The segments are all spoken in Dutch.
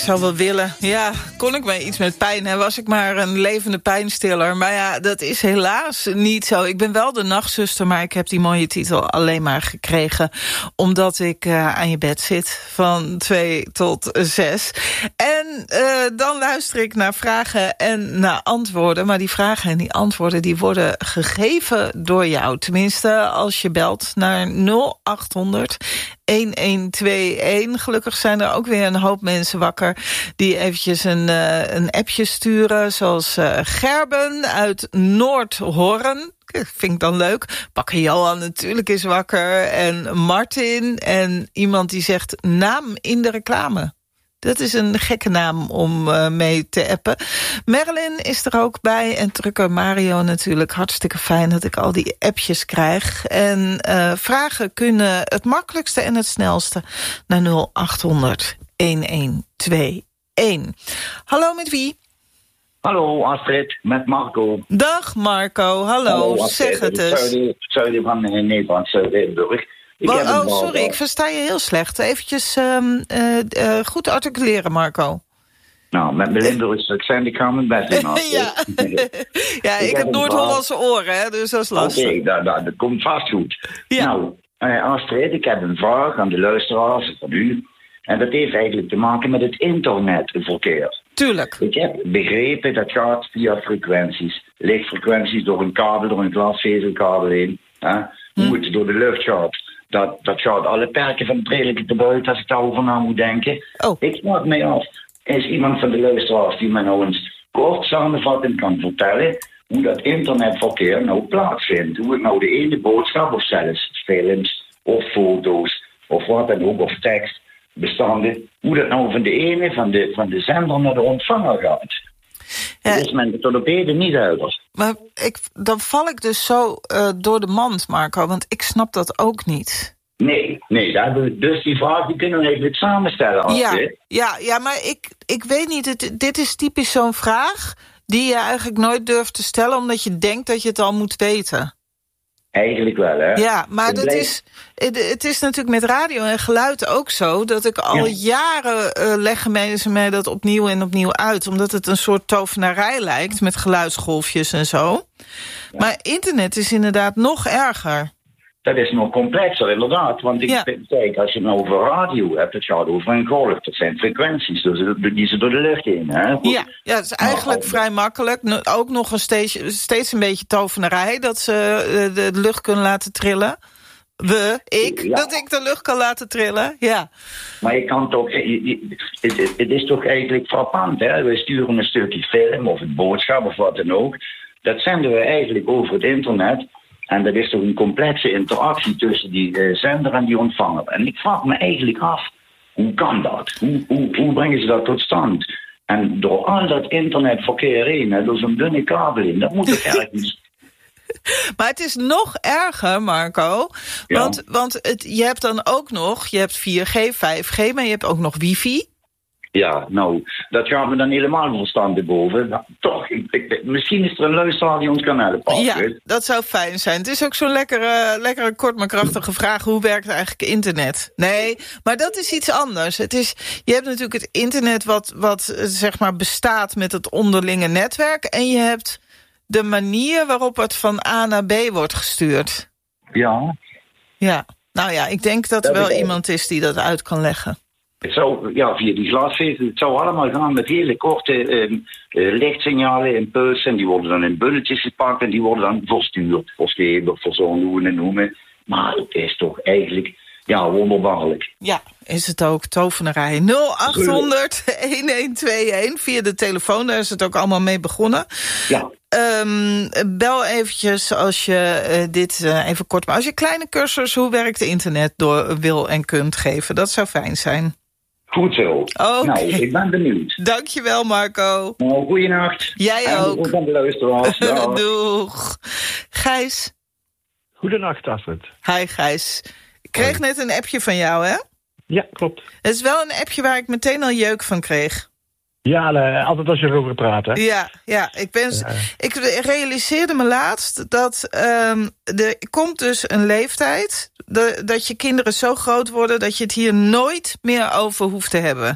zou wel willen. Ja, kon ik maar iets met pijn. Hè? Was ik maar een levende pijnstiller. Maar ja, dat is helaas niet zo. Ik ben wel de nachtzuster, maar ik heb die mooie titel alleen maar gekregen omdat ik aan je bed zit van 2 tot 6. En dan luister ik naar vragen en naar antwoorden. Maar die vragen en die antwoorden die worden gegeven door jou. Tenminste, als je belt naar 0800 1121. Gelukkig zijn er ook weer een hoop mensen wakker die eventjes een appje sturen. Zoals Gerben uit Noordhorn. Vind ik dan leuk. Bakker Johan natuurlijk is wakker. En Martin. En iemand die zegt naam in de reclame. Dat is een gekke naam om mee te appen. Marilyn is er ook bij. En drukker Mario natuurlijk. Hartstikke fijn dat ik al die appjes krijg. En vragen kunnen het makkelijkste en het snelste naar 0800 1121. Hallo, met wie? Hallo Astrid, met Marco. Dag Marco, hallo zeg het eens. Het zuiden van Nederland, Zuid-Limburg. Sorry, ik versta je heel slecht. Eventjes goed articuleren, Marco. Nou, met mijn Limburgse accent, ik ga mijn best doen. Ja, ik heb Noord-Hollandse oren, hè, dus dat is lastig. Oké, dat komt vast goed. Ja. Nou, Astrid, ik heb een vraag aan de luisteraars van u. En dat heeft eigenlijk te maken met het internetverkeer. Tuurlijk. Ik heb begrepen dat gaat via frequenties. Lichtfrequenties door een kabel, door een glasvezelkabel heen. Hoe het door de lucht gaat. Dat gaat alle perken van het redelijke te buiten als ik daarover na moet denken. Oh. Ik vraag mij af, is iemand van de luisteraars die mij nou eens kort samenvattend kan vertellen hoe dat internetverkeer nou plaatsvindt? Hoe het nou de ene boodschap of zelfs films of foto's of wat dan ook of tekst bestanden, hoe dat nou van de ene van de zender naar de ontvanger gaat. Ja. Dat is men tot op heden niet uit. Maar dan val ik dus zo door de mand, Marco, want ik snap dat ook niet. Nee, dus die vraag die kunnen we eigenlijk samenstellen. Ja, maar ik weet niet, dit is typisch zo'n vraag die je eigenlijk nooit durft te stellen, omdat je denkt dat je het al moet weten. Eigenlijk wel, hè? Ja, maar het is natuurlijk met radio en geluid ook zo, dat ik al jaren leggen mensen mij dat opnieuw en opnieuw uit, omdat het een soort tovenarij lijkt met geluidsgolfjes en zo. Ja. Maar internet is inderdaad nog erger. Dat is nog complexer, inderdaad. Want kijk, als je het nou over radio hebt, het gaat over een golf. Dat zijn frequenties, die ze door de lucht heen. Hè? Ja, het is eigenlijk vrij makkelijk. Ook nog steeds een beetje tovenarij, dat ze de lucht kunnen laten trillen. Dat ik de lucht kan laten trillen, ja. Maar je kan toch, het is toch eigenlijk frappant, hè? We sturen een stukje film of een boodschap of wat dan ook. Dat zenden we eigenlijk over het internet. En dat is toch een complexe interactie tussen die zender en die ontvanger. En ik vraag me eigenlijk af, hoe kan dat? Hoe brengen ze dat tot stand? En door al dat internetverkeer heen, door zo'n dunne kabel in, dat moet toch ergens... Maar het is nog erger, Marco. Want je hebt dan ook nog, je hebt 4G, 5G, maar je hebt ook nog wifi. Ja, nou, dat gaat me dan helemaal verstandig boven. Nou, toch, misschien is er een luisteraar die ons kan helpen. Ja, dat zou fijn zijn. Het is ook zo'n lekkere kort maar krachtige vraag. Hoe werkt eigenlijk internet? Nee, maar dat is iets anders. Je hebt natuurlijk het internet wat zeg maar bestaat met het onderlinge netwerk. En je hebt de manier waarop het van A naar B wordt gestuurd. Ja. Ja, nou ja, ik denk dat er wel iemand is die dat uit kan leggen. Het zou, via die glasvezel, het zou allemaal gaan met hele korte lichtsignalen, impulsen. En die worden dan in bulletjes gepakt en die worden dan verstuurd, verschepen, verzonnen en noemen. Maar het is toch eigenlijk, wonderbaarlijk. Ja, is het ook tovenarij. 0800 1121 via de telefoon, daar is het ook allemaal mee begonnen. Ja. Bel eventjes als je dit even kort... Maar als je kleine cursus hoe werkt internet door wil en kunt geven, dat zou fijn zijn. Goed zo. Okay. Nou, ik ben benieuwd. Dankjewel, Marco. Nou, goeienacht. Jij ook. En van de luisteraars. Doeg. Gijs. Goedenacht, Astrid. Hi, Gijs. Ik kreeg net een appje van jou, hè? Ja, klopt. Het is wel een appje waar ik meteen al jeuk van kreeg. Ja, altijd als je erover praat, hè? Ja. Ik realiseerde me laatst dat er komt dus een leeftijd dat je kinderen zo groot worden dat je het hier nooit meer over hoeft te hebben.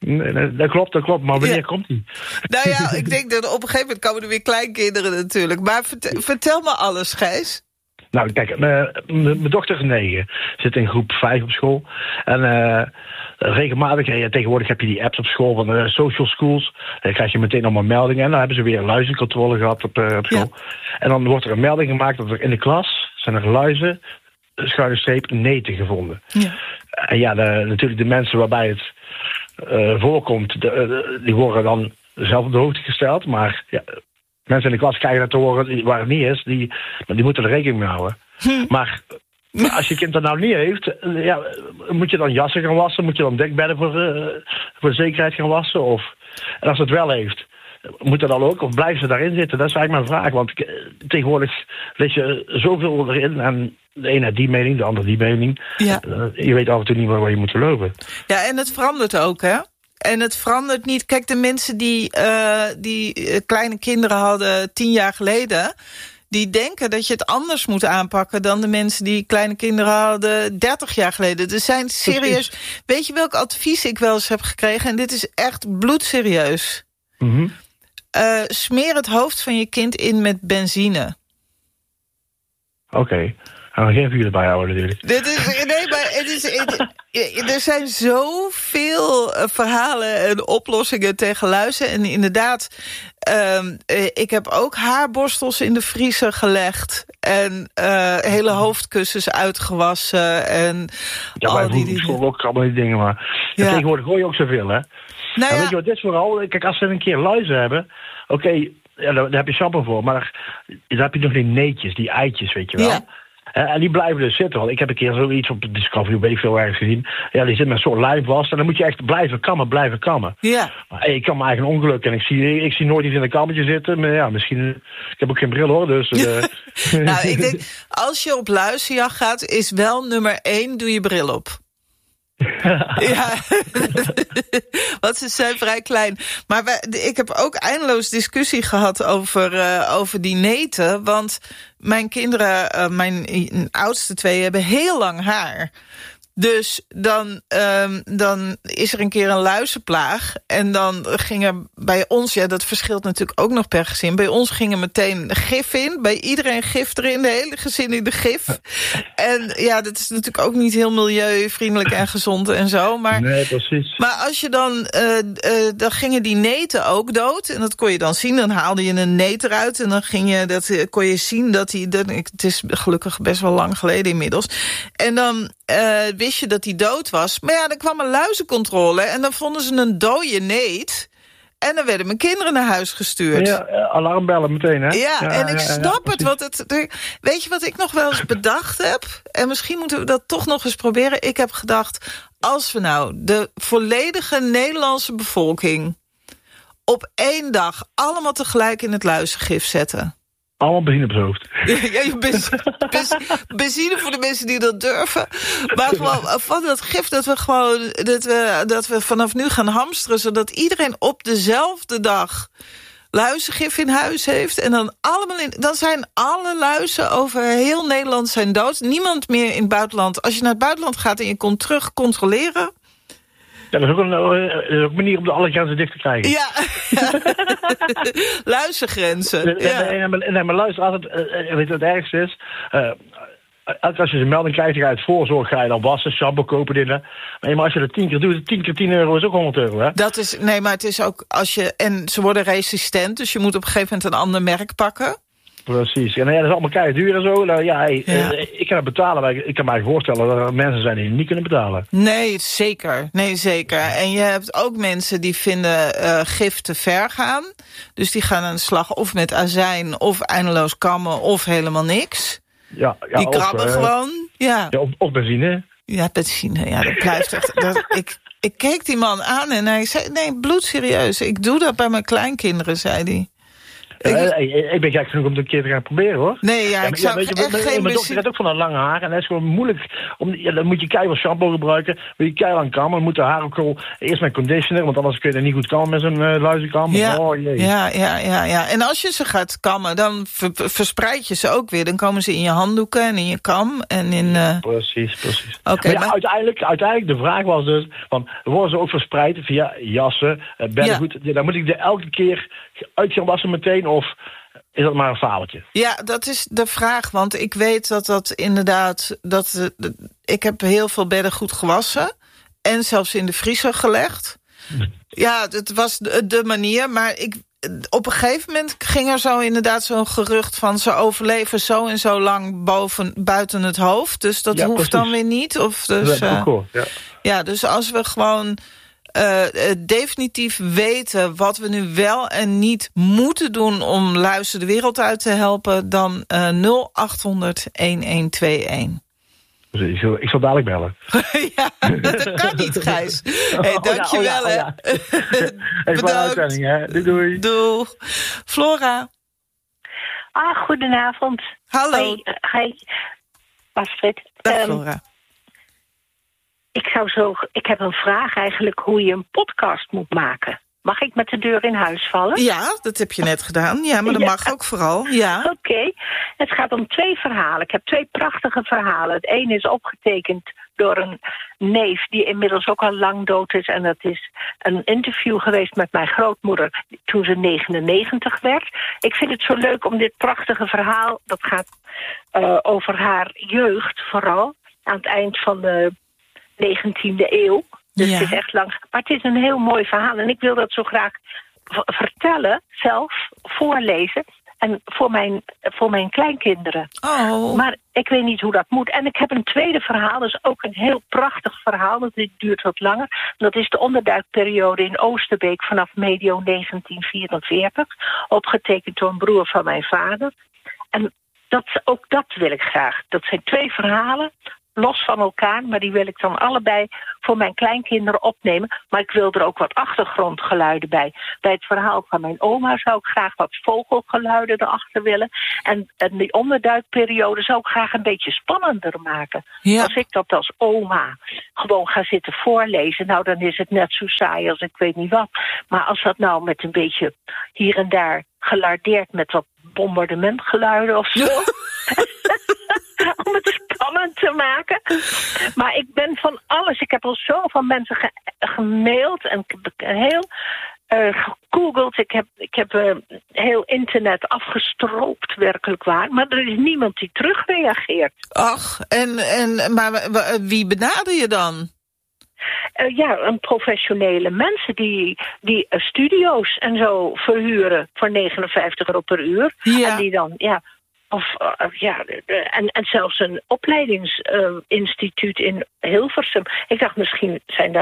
Nee, dat klopt. Maar wanneer komt die? Nou ja, ik denk dat op een gegeven moment komen er weer kleinkinderen natuurlijk. Maar vertel me alles, Gijs. Nou, kijk, mijn dochter is 9. Zit in groep 5 op school. En regelmatig, tegenwoordig heb je die apps op school van de social schools. Dan krijg je meteen allemaal meldingen. En dan hebben ze weer een luizencontrole gehad op school. Ja. En dan wordt er een melding gemaakt dat er in de klas zijn er luizen, schuine streep, neten gevonden. Ja. En ja, natuurlijk de mensen waarbij het voorkomt, die worden dan zelf op de hoogte gesteld. Maar ja, mensen in de klas krijgen dat te horen waar het niet is. Die moeten er rekening mee houden. Maar als je kind dat nou niet heeft, moet je dan jassen gaan wassen? Moet je dan dekbedden voor de zekerheid gaan wassen? En als het wel heeft, moet dat dan ook? Of blijven ze daarin zitten? Dat is eigenlijk mijn vraag. Want tegenwoordig lees je zoveel erin. En de ene heeft die mening, de andere die mening. Ja. Je weet af en toe niet meer waar je moet geloven. Ja, en het verandert ook, hè? En het verandert niet. Kijk, de mensen die kleine kinderen hadden 10 jaar geleden, die denken dat je het anders moet aanpakken dan de mensen die kleine kinderen hadden 30 jaar geleden. Er zijn serieus. Precies. Weet je welk advies ik wel eens heb gekregen? En dit is echt bloedserieus. Mm-hmm. Smeer het hoofd van je kind in met benzine. Oké. Gaan we geen vuur erbij houden natuurlijk. Er zijn zoveel verhalen en oplossingen tegen luizen. En inderdaad, ik heb ook haarborstels in de vriezer gelegd. En hele hoofdkussens uitgewassen. En ja, wij voelen ook allemaal die dingen. Maar ja. Tegenwoordig gooi je ook zoveel, hè? Nou ja. Weet je wat, dit is vooral, kijk, als ze een keer luizen hebben, oké, daar heb je shampoo voor, maar daar heb je nog die neetjes, die eitjes, weet je wel. Ja. En die blijven dus zitten. Want ik heb een keer zoiets op Discovery, weet ik veel ergens gezien. Ja, die zit met zo'n lijm vast. En dan moet je echt blijven kammen. Ja. Maar ik kan me eigenlijk een ongeluk. En ik zie nooit iets in een kammetje zitten. Maar ja, misschien. Ik heb ook geen bril hoor. Dus. Nou, ik denk, als je op luizenjacht gaat, is wel nummer 1, doe je bril op. Ja, want ze zijn vrij klein. Maar ik heb ook eindeloos discussie gehad over die neten. Want mijn kinderen, mijn oudste 2, hebben heel lang haar. Dus dan is er een keer een luizenplaag. En dan ging er bij ons, ja, dat verschilt natuurlijk ook nog per gezin. Bij ons ging er meteen gif in. Bij iedereen gif erin, de hele gezin in de gif. En ja, dat is natuurlijk ook niet heel milieuvriendelijk en gezond en zo. Maar, nee, precies. Maar als je dan gingen die neten ook dood. En dat kon je dan zien. Dan haalde je een neet eruit. En dan kon je zien dat het is gelukkig best wel lang geleden inmiddels. En dan wist je dat hij dood was. Maar ja, dan kwam een luizencontrole en dan vonden ze een dode neet. En dan werden mijn kinderen naar huis gestuurd. Ja, alarmbellen meteen, hè? Ja, en ik snap het. Want weet je wat ik nog wel eens bedacht heb? En misschien moeten we dat toch nog eens proberen. Ik heb gedacht, als we nou de volledige Nederlandse bevolking op 1 dag allemaal tegelijk in het luizengif zetten. Allemaal benzine op zijn hoofd. Ja, benzine voor de mensen die dat durven. Maar gewoon van dat gif dat we vanaf nu gaan hamsteren, zodat iedereen op dezelfde dag luizengif in huis heeft. En dan dan zijn alle luizen over heel Nederland zijn dood. Niemand meer in het buitenland. Als je naar het buitenland gaat en je komt terug controleren. Ja, dat is ook een manier om alle grenzen dicht te krijgen. Ja, luizengrenzen. Nee, maar luister, weet je wat het ergste is? Als je een melding krijgt, ga je het voorzorg, ga je dan wassen, shampoo kopen, dingen. Maar als je dat 10 keer doet, 10 keer 10 euro is ook 100 euro, hè? Dat is, nee, maar het is ook en ze worden resistent, dus je moet op een gegeven moment een ander merk pakken. Precies. En ja, dat is allemaal keihard duur en zo. Nou, ik kan het betalen, maar ik kan me voorstellen dat er mensen zijn die het niet kunnen betalen. Nee, zeker. En je hebt ook mensen die vinden gif te ver gaan. Dus die gaan aan de slag of met azijn, of eindeloos kammen, of helemaal niks. Ja, die krabben gewoon. Ja. Ja, of benzine. Ja, benzine. Ja, dat blijft echt. Ik keek die man aan en hij zei, nee, bloedserieus. Ik doe dat bij mijn kleinkinderen, zei hij. Ik ben gek genoeg om het een keer te gaan proberen, hoor. Nee, ik zou echt geen... Mijn dochter heeft ook van een lange haar. En dat is gewoon moeilijk. Dan moet je keihard shampoo gebruiken. Wil je keihard kammen. Dan moet de haar ook gewoon eerst met conditioner. Want anders kun je er niet goed kammen met zo'n luizenkam. Ja. Oh, jee. Ja. En als je ze gaat kammen, dan verspreid je ze ook weer. Dan komen ze in je handdoeken en in je kam. En in, Precies. Okay, maar uiteindelijk, de vraag was dus... worden ze ook verspreid via jassen, beddengoed? Ja. Dan moet ik elke keer uit gaan wassen meteen, of is dat maar een fabeltje? Ja, dat is de vraag, want ik weet dat inderdaad... ik heb heel veel beddengoed gewassen en zelfs in de vriezer gelegd. Ja, het was de manier, maar op een gegeven moment ging er zo inderdaad zo'n gerucht van... ze overleven zo en zo lang buiten het hoofd, dus dat hoeft precies. Dan weer niet. Ja, dus als we gewoon... definitief weten wat we nu wel en niet moeten doen... om Luister de Wereld uit te helpen... dan 0800-1121. Ik zal dadelijk bellen. Ja, dat kan niet, Gijs. Hey, dankjewel, hè. Bedankt. Hè. Doei. Doeg. Flora. Goedenavond. Hallo. Hi. Astrid. Dag, Flora. Ik heb een vraag eigenlijk hoe je een podcast moet maken. Mag ik met de deur in huis vallen? Ja, dat heb je net gedaan. Ja, maar dat mag ook vooral. Ja. Oké. Het gaat om 2 verhalen. Ik heb 2 prachtige verhalen. Het ene is opgetekend door een neef die inmiddels ook al lang dood is. En dat is een interview geweest met mijn grootmoeder toen ze 99 werd. Ik vind het zo leuk om dit prachtige verhaal... dat gaat over haar jeugd vooral. Aan het eind van de 19e eeuw. Dus het is echt lang. Maar het is een heel mooi verhaal. En ik wil dat zo graag vertellen, zelf, voorlezen. En voor mijn kleinkinderen. Oh. Maar ik weet niet hoe dat moet. En ik heb een tweede verhaal. Dat is ook een heel prachtig verhaal. Dat duurt wat langer. Dat is de onderduikperiode in Oosterbeek vanaf medio 1944. Opgetekend door een broer van mijn vader. En ook dat wil ik graag. Dat zijn 2 verhalen... los van elkaar, maar die wil ik dan allebei voor mijn kleinkinderen opnemen. Maar ik wil er ook wat achtergrondgeluiden bij. Bij het verhaal van mijn oma zou ik graag wat vogelgeluiden erachter willen. En die onderduikperiode zou ik graag een beetje spannender maken. Ja. Als ik dat als oma gewoon ga zitten voorlezen, nou dan is het net zo saai als ik weet niet wat. Maar als dat nou met een beetje hier en daar gelardeerd met wat bombardementgeluiden of zo... om het spannend te maken. Maar ik ben van alles. Ik heb al zoveel mensen gemaild en heel gegoogeld. Ik heb heel internet afgestroopt, werkelijk waar. Maar er is niemand die terugreageert. Ach, maar wie benader je dan? Een professionele mensen die studio's en zo verhuren voor €59 per uur. Ja. En die dan, en zelfs een opleidingsinstituut in Hilversum. Ik dacht, misschien zijn daar